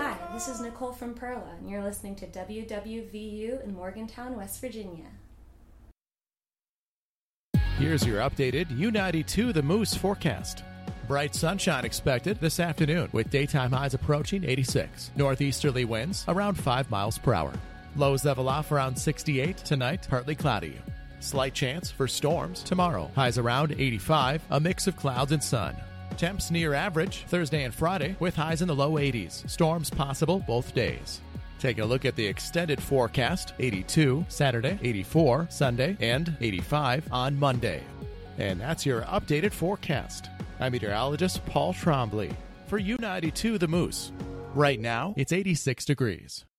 Hi, this is Nicole from Perla, and you're listening to WWVU in Morgantown, West Virginia. Here's your updated U92 The Moose forecast. Bright sunshine expected this afternoon with daytime highs approaching 86. Northeasterly winds around 5 miles per hour. Lows level off around 68 tonight, partly cloudy. Slight chance for storms tomorrow. Highs around 85, a mix of clouds and sun. Temps near average Thursday and Friday with highs in the low 80s. Storms possible both days. Taking a look at the extended forecast, 82 Saturday, 84 Sunday, and 85 on Monday. And that's your updated forecast. I'm meteorologist Paul Trombley for U92 The Moose. Right now, it's 86 degrees.